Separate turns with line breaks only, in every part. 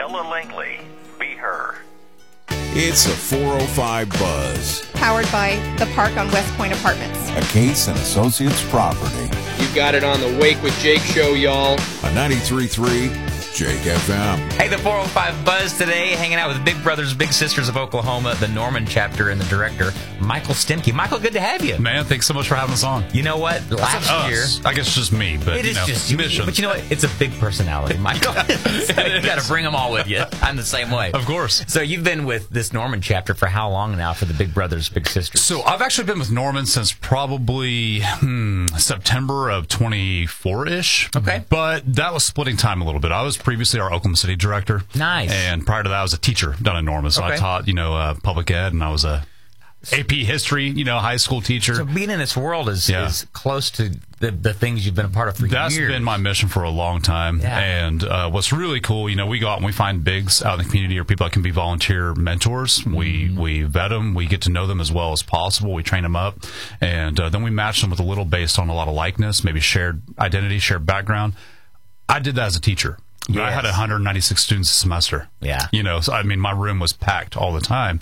Ella Langley. Be her.
It's a 405 Buzz,
Powered by The Park on West Point Apartments.
a Case and Associates property.
You got it on the Wake with Jake show, y'all.
A 93.3 Jake FM.
Hey, the 405 Buzz today, hanging out with Big Brothers Big Sisters of Oklahoma, the Norman chapter, and the director, Michael Stemke. Michael, good to have you.
Man, thanks so much for having us on.
You know what? Last year...
I guess it's just me, but
It is just you.
mission.
But you know what? It's a big personality, Michael. So you got to bring them all with you. I'm the same way.
Of course.
So you've been with this Norman chapter for how long now for the Big Brothers Big Sisters?
So I've actually been with Norman since probably September of 24-ish.
Okay.
But that was splitting time a little bit. I was previously our Oklahoma City director.
Nice.
And prior to that, I was a teacher down in Norman. So
Okay.
I taught, public ed, and I was a AP history, high school teacher.
So being in this world is close to the things you've been a part of for
That's
years.
been my mission for a long time.
Yeah.
And what's really cool, we go out and we find bigs out in the community or people that can be volunteer mentors. We vet them. We get to know them as well as possible. We train them up. And then we match them with a little based on a lot of likeness, maybe shared identity, shared background. I did that as a teacher. But I had 196 students a semester.
Yeah.
So my room was packed all the time.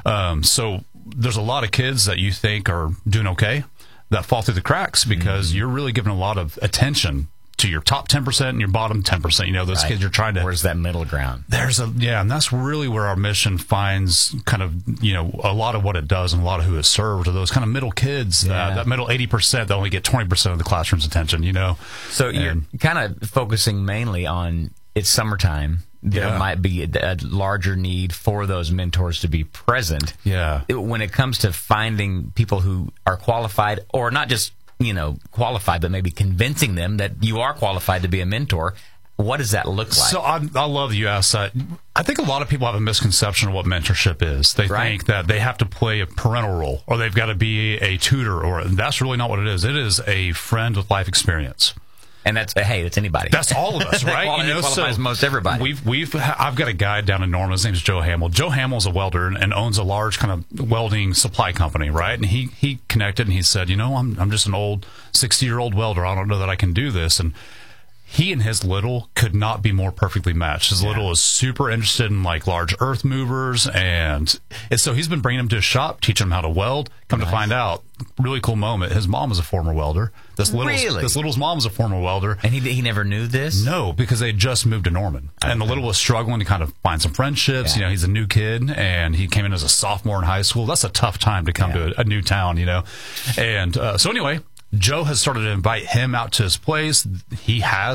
So there's a lot of kids that you think are doing okay that fall through the cracks because you're really giving a lot of attention to your top 10% and your bottom 10%. Those kids you're trying to...
Where's that middle ground?
And that's really where our mission finds kind of, a lot of what it does and a lot of who it served are those kind of middle kids, that middle 80% that only get 20% of the classroom's attention,
So you're kind of focusing mainly on it's summertime. There might be a larger need for those mentors to be present.
Yeah.
When it comes to finding people who are qualified, or not just, qualified, but maybe convincing them that you are qualified to be a mentor, what does that look like?
So I love that you asked that. I think a lot of people have a misconception of what mentorship is. They think that they have to play a parental role or they've got to be a tutor, or that's really not what it is. It is a friend with life experience.
And that's anybody.
That's all of us, right?
Qualifies most everybody.
I've got a guy down in Norman. His name's Joe Hamill. Joe Hamill's a welder and owns a large kind of welding supply company, right? And he connected and he said, I'm just an old 60-year-old welder. I don't know that I can do this. And he and his little could not be more perfectly matched. His little is super interested in large earth movers, and so he's been bringing him to his shop, teaching him how to weld. Come to find out, really cool moment. His mom was a former welder. This little's mom was a former welder,
and he never knew this.
No, because they just moved to Norman, and the little was struggling to kind of find some friendships. He's a new kid, and he came in as a sophomore in high school. That's a tough time to come to a new town, And so anyway, Joe has started to invite him out to his place. He has